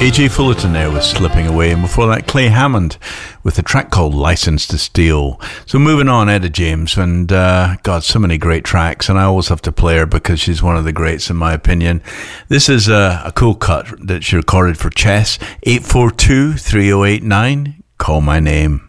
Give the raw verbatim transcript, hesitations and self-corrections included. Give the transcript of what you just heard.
A J Fullerton there was Slipping Away, and before that Clay Hammond with a track called License to Steal. So moving on, Etta James, and uh, God, so many great tracks, and I always have to play her because she's one of the greats in my opinion. This is a, a cool cut that she recorded for Chess. Eight four two, three oh eight nine, Call My Name.